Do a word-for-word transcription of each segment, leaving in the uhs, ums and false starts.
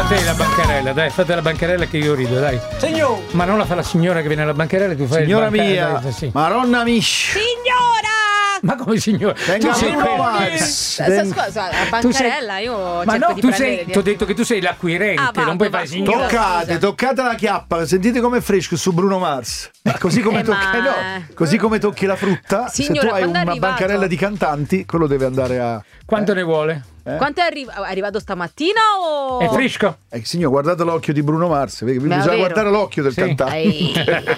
Fate la bancarella, dai, fate la bancarella che io rido, dai. Signor! Ma non la fa la signora che viene alla bancarella, tu fai Signora il bancarella, mia, dai, sì. Maronna Mish. Signora! Ma come signora? Venga, tu sei Bruno quella- Mars. Scusa, la Tu sei- bancarella io Ma cerco no, di tu prendere sei, di- ti ho detto che tu sei l'acquirente, Ah, vado, non puoi va, fare signora. scusa. Toccate, toccate la chiappa, sentite com'è fresco su Bruno Mars. Ma così come, Eh, tocchi, ma- no, così come tocchi la frutta, Signora, se tu hai quando è una arrivato? bancarella di cantanti, quello deve andare a. Quanto ne vuole? Eh? Quanto è, arri- è arrivato stamattina o... È fresco? Eh, signor, guardate l'occhio di Bruno Mars, vedi, bisogna vero. guardare l'occhio del Sì. cantante. Ehi.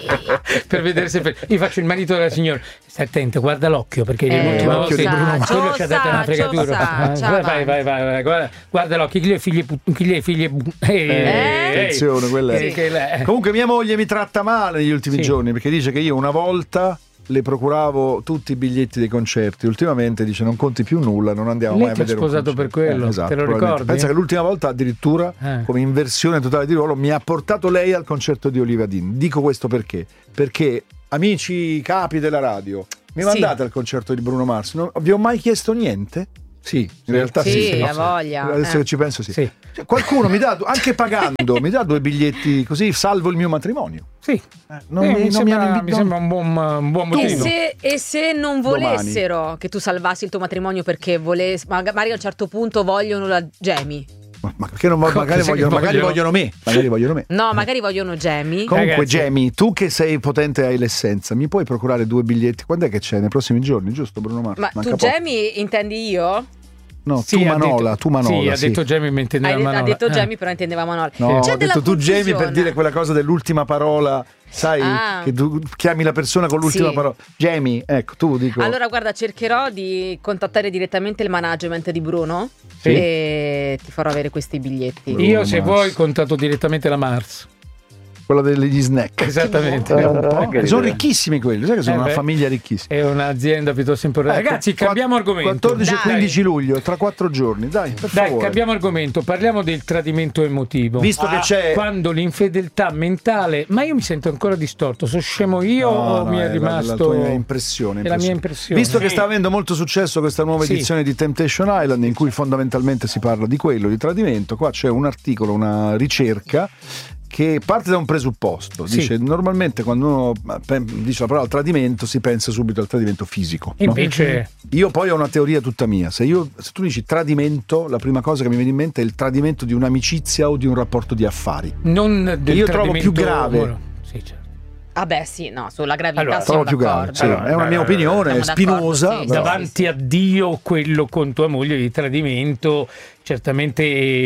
Per vedere se io faccio il marito della signora. Stai attento, guarda l'occhio, perché Eh, l'ultima l'occhio volta di Bruno Mars. quello ci ha dato una Ciosa, fregatura. ciosa, Eh, ciao, vai, vai. vai, vai, vai, guarda, guarda l'occhio, chi le figlie put- chi le figlie bu- eh, Eh? Attenzione, quella è. eh, che lei- Comunque mia moglie mi tratta male negli ultimi Sì. giorni perché dice che io una volta le procuravo tutti i biglietti dei concerti, ultimamente dice non conti più nulla, non andiamo Lei mai a ti ha vedere un sposato concerto. per quello, Eh, esatto, te lo probabilmente. ricordi? Pensa che l'ultima volta addirittura Eh. come inversione totale di ruolo mi ha portato lei al concerto di Oliva Dean. Dico questo perché? Perché amici capi della radio, mi Sì. mandate al concerto di Bruno Mars? Non, vi ho mai chiesto niente? Sì, in realtà sì. Sì, sì, ha sì. voglia. Adesso Eh. che ci penso sì. Sì. Cioè, qualcuno mi dà, anche pagando, mi dà due biglietti così salvo il mio matrimonio. Sì. Eh, non Eh, mi, mi, non sembra, mi hanno mi invitato. sembra un buon, un buon E motivo. se, e se non volessero che tu salvassi il tuo matrimonio perché volessi, magari a un certo punto vogliono la Jamie? Ma, ma perché non vo- Cosa magari, che vogliono, magari vogliono? vogliono me. Magari vogliono me. No, magari vogliono Jamie. Comunque, Ragazzi. Jamie, tu che sei potente e hai l'essenza, mi puoi procurare due biglietti? Quando è che c'è? Nei prossimi giorni, giusto, Bruno Mars? Ma Manca tu poco. Jamie intendi io? No, Sì, tu ha Manola, detto- tu Manola. Sì, ha sì. detto Jamie mentre Hai nella det- ha Manola. detto Eh. Jamie, però intendeva Manol. No, C'è ho della detto tu Jamie per confusione. dire quella cosa dell'ultima parola, sai, Ah. che tu chiami la persona con l'ultima Sì. parola. Jamie, ecco, tu dico. Allora, guarda, cercherò di contattare direttamente il management di Bruno Sì. e ti farò avere questi biglietti. Bruno Io, se Mars. vuoi, contatto direttamente la Mars. quella degli snack. Esattamente. Eh, un po'. Sono ricchissimi quelli, sai che sono Eh una beh. famiglia ricchissima. È un'azienda piuttosto importante. Ecco, Ragazzi, cambiamo argomento. quattordici e Dai. quindici luglio, tra quattro giorni, dai, per Dai, favore. cambiamo argomento, parliamo del tradimento emotivo. Visto che c'è- Quando l'infedeltà mentale, ma io mi sento ancora distorto, sono scemo io No, o no, mi è è la- rimasto la tua impressione, È la mia impressione. impressione. Visto che Sì. sta avendo molto successo questa nuova Sì. edizione di Temptation Island, in cui fondamentalmente si parla di quello, di tradimento, qua c'è un articolo, una ricerca che parte da un presupposto. Sì. Dice normalmente quando uno pe- dice la parola tradimento si pensa subito al tradimento fisico, no? Invece Io poi ho una teoria tutta mia. Se, io, se tu dici tradimento, la prima cosa che mi viene in mente è il tradimento di un'amicizia o di un rapporto di affari. non del io trovo tradimento- più grave. Sì, certo. Vabbè, sì, no, sulla gravità Allora, siamo Trovo più grave. d'accordo. Sì, Allora, è una mia allora, opinione, è siamo d'accordo, spinosa. sì, però- Davanti a Dio quello con tua moglie di tradimento certamente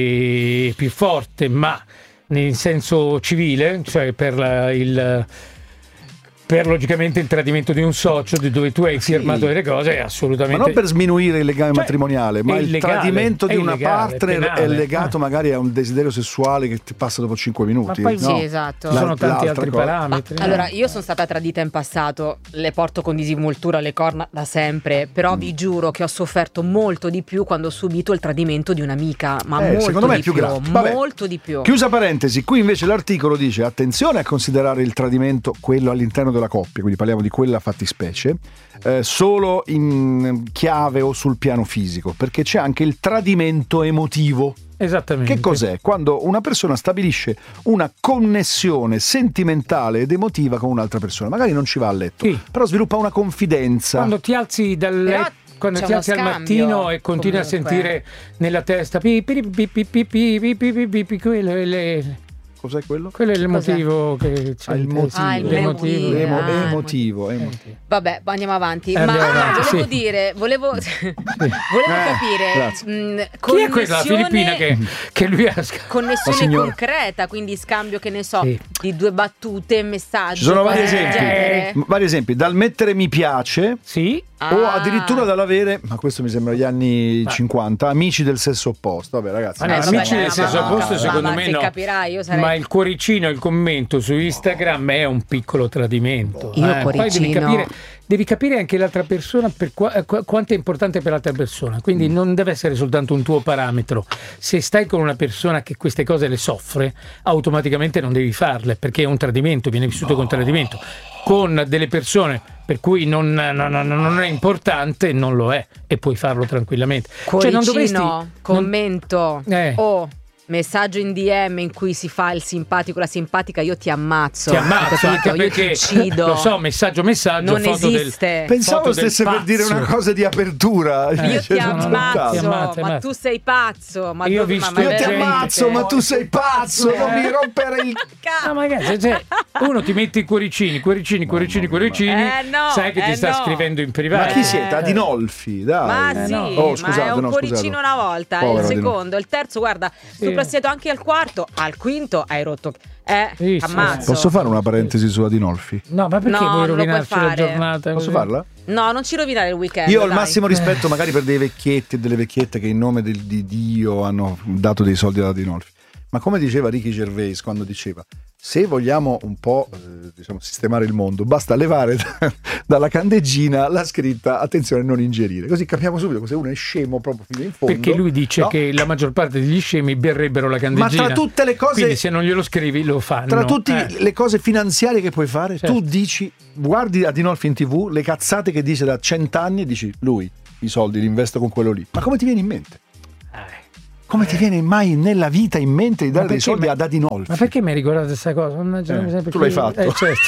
è più forte, ma nel senso civile, cioè per la- il per logicamente il tradimento di un socio di dove tu hai Sì. firmato delle cose è Ma assolutamente non per sminuire il legame Cioè, matrimoniale, ma è il illegale, tradimento è di una illegale, partner penale. è legato Ah. magari a un desiderio sessuale che ti passa dopo cinque minuti. Ma poi no? sì, esatto. ci sono La- tanti l'altra altri cosa. parametri. Ma, allora, io sono stata tradita in passato, le porto con disinvoltura le corna da sempre, però Mm. vi giuro che ho sofferto molto di più quando ho subito il tradimento di un'amica, ma Eh, molto secondo me è di più più, grave. Vabbè. molto di più. Chiusa parentesi, qui invece l'articolo dice attenzione a considerare il tradimento, quello all'interno della coppia, quindi parliamo di quella fattispecie, eh, solo in chiave o sul piano fisico, perché c'è anche il tradimento emotivo. Esattamente. Che cos'è? Quando una persona stabilisce una connessione sentimentale ed emotiva con un'altra persona, magari non ci va a letto, Sì. però sviluppa una confidenza. Quando ti alzi dal Però letto, quando c'è ti uno alzi al scambio, mattino e continui a comunque. sentire nella testa pi, pi, pi, pi, pi, pi, pi, pi, pi, pi, pi, quello è le- Cos'è quello? quello è il Cos'è? motivo che c'è Ah, il in motivo. testa. Ah, il L'emotivo. motivo. Emo- Ah, emotivo, emotivo. Vabbè, andiamo avanti. Eh, Ma andiamo ah, avanti, volevo sì. dire, volevo, volevo Eh, capire grazie. mh, Chi è connessione, quella filippina che, che lui ha connessione La signora. concreta, quindi scambio, che ne so, Sì. di due battute, messaggi. Ci sono vari cose del esempi. genere. M- vari esempi, dal mettere mi piace Sì, o Ah. addirittura dall'avere, ma questo mi sembra gli anni Ma- cinquanta, amici del sesso opposto. Vabbè, ragazzi, ma no, Eh, ma- vabbè, amici ma- del ma- sesso ma- opposto ma- secondo ma me se no. capirai, io sarei- Ma il cuoricino, il commento su Instagram è un piccolo tradimento. Io eh. Poi devi cuoricino. capire, devi capire anche l'altra persona per qua- eh, qu- quanto è importante per l'altra persona. Quindi Mm. non deve essere soltanto un tuo parametro. Se stai con una persona che queste cose le soffre, automaticamente non devi farle, perché è un tradimento, viene vissuto con tradimento. Con delle persone per cui non, non- non- non è importante, non lo è, e puoi farlo tranquillamente. Cuoricino, Cioè non dovresti non- commento Eh. o messaggio in D M in cui si fa il simpatico, la simpatica, io ti ammazzo. Ti ammazzo anche io perché ti uccido. Lo so, messaggio messaggio non foto esiste. Del, Pensavo foto stesse del per dire una cosa di apertura. Eh, io ti ammazzo, ti ammazzo, ma tu sei pazzo. Ma io ho dove, visto ma io ti gente... ammazzo, ma tu sei pazzo, Eh. non mi rompere il Ah, magari, cioè, uno ti mette i cuoricini, cuoricini, cuoricini, cuoricini, Eh, no, sai che ti eh, sta no. scrivendo in privato. Ma chi siete? Adinolfi, dai. Ma Eh, sì, no. Oh, scusate, ma è un no, cuoricino scusate. una volta, Povero il Adinolfi. secondo, il terzo, guarda, Sì. soprassedo anche al quarto, al quinto hai rotto. Eh, Sì, sì. ammazzo. Posso fare una parentesi su Adinolfi? No, ma perché No, vuoi non lo puoi rovinarci la fare. giornata? Posso così? farla? No, non ci rovinare il weekend. Io ho il dai. massimo rispetto magari per dei vecchietti e delle vecchiette che in nome del- di Dio hanno dato dei soldi ad Adinolfi. Ma come diceva Ricky Gervais quando diceva, se vogliamo un po' eh, diciamo, sistemare il mondo, basta levare da- dalla candeggina la scritta attenzione non ingerire, così capiamo subito che se uno è scemo proprio fino in fondo. Perché lui dice no? che la maggior parte degli scemi berrebbero la Ma candeggina. tra tutte le cose, Quindi se non glielo scrivi lo fanno. tra tutte Eh. le cose finanziarie che puoi fare, Certo. tu dici, guardi Adinolfi in tv, le cazzate che dice da cent'anni e dici, lui i soldi li investo con quello lì. Ma come ti viene in mente? Eh. Come ti viene mai nella vita in mente di dare dei perché soldi me- ad Adinolfi? Ma perché mi hai ricordato questa cosa? Mannaggia, Eh, non mi sa tu perché- l'hai fatto. Eh, certo.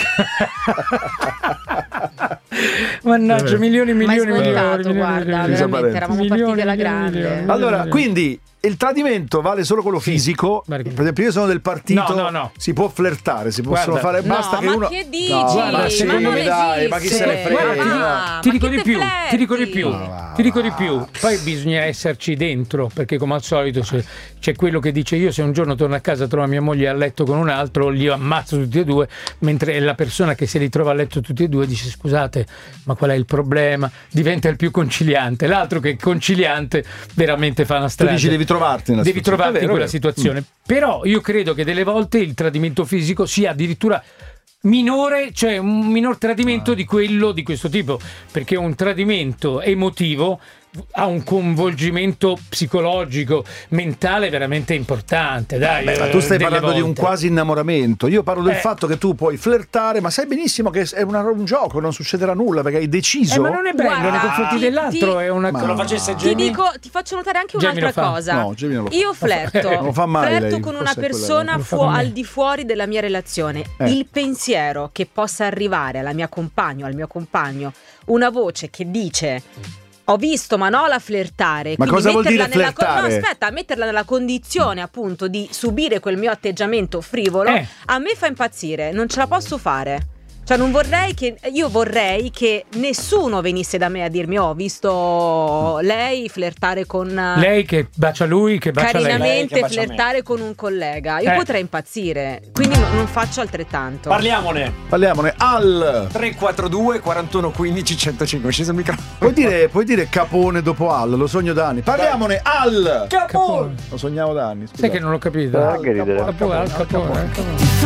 Mannaggia, milioni e Ma è milioni, milioni, scontato, milioni, guarda, milioni, veramente, milioni. eravamo Milioni, partiti alla milioni, grande. milioni. Allora, quindi il tradimento vale solo quello fisico. Perché? Per esempio, io sono del partito. No, no, no. Si può flirtare, si possono Guarda. fare. Basta no, che ma uno. che dici? No, Guarda, ma secondo non me dai, ma chi se ne esiste. frega? Guarda, ti, dico- Ah, ti ma dico che di te più, ti dico di fletti? più, va, ti dico va. di più. Poi bisogna esserci dentro, perché come al solito c'è, c'è quello che dice io se un giorno torno a casa e trovo mia moglie a letto con un altro, li ammazzo tutti e due, mentre la persona che se li trova a letto tutti e due dice scusate, ma qual è il problema? Diventa il più conciliante. L'altro che è conciliante veramente fa una Tu strada. dici devi trovarti nella Devi situazione. trovarti È in vero, quella è vero. situazione. Però io credo che delle volte il tradimento fisico sia addirittura minore, cioè un minor tradimento di quello di questo tipo, perché un tradimento emotivo ha un coinvolgimento psicologico, mentale veramente importante. Dai, Beh, ma tu stai delle parlando di un volte. quasi innamoramento. Io parlo del Eh. fatto che tu puoi flirtare, ma sai benissimo che è una- un gioco, non succederà nulla perché hai deciso. Eh, ma non è bello Guarda, nei confronti ti- dell'altro, ti- è una Ma- cosa. Lo facesse Ti Jamie? dico, ti faccio notare anche Jamie un'altra lo fa. cosa. No, Jamie non lo fa. Io flerto, Non lo fa mai flerto lei, con forse una è quella, persona non lo fa fu- con me. al di fuori della mia relazione. Eh. Il pensiero che possa arrivare alla mia compagno, al mio compagno, una voce che dice ho visto Manola flirtare. Ma quindi cosa vuol metterla dire nella co- flirtare? no, aspetta, metterla nella condizione appunto di subire quel mio atteggiamento frivolo, Eh. a me fa impazzire, non ce la posso fare. Cioè non vorrei che io vorrei che nessuno venisse da me a dirmi ho visto lei flirtare con Lei che bacia lui, che bacia lei. Lei carinamente che bacia me. flirtare con un collega. Io Eh. potrei impazzire, quindi no- non faccio altrettanto. Parliamone. Parliamone al. tre quattro due quarantuno quindici centocinque. Sceso il microfono. Puoi dire, puoi dire capone dopo al, lo sogno da anni. Parliamone al. Capone. Lo sognavo da anni. Sai che non l'ho capito. Ah, che ridere. Capone, al capone, al capone.